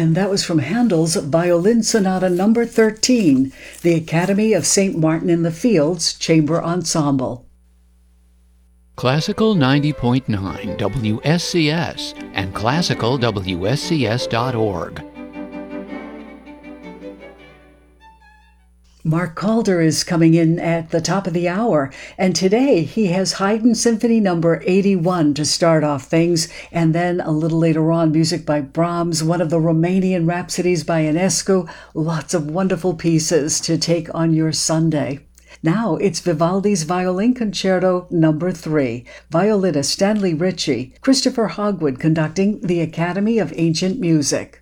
And that was from Handel's Violin Sonata Number 13, the Academy of St. Martin in the Fields Chamber Ensemble. Classical 90.9 WSCS and classicalwscs.org. Mark Calder is coming in at the top of the hour, and today he has Haydn Symphony Number 81 to start off things, and then a little later on music by Brahms, one of the Romanian Rhapsodies by Ionescu, lots of wonderful pieces to take on your Sunday. Now it's Vivaldi's Violin Concerto Number 3, violinist Stanley Ritchie, Christopher Hogwood conducting the Academy of Ancient Music.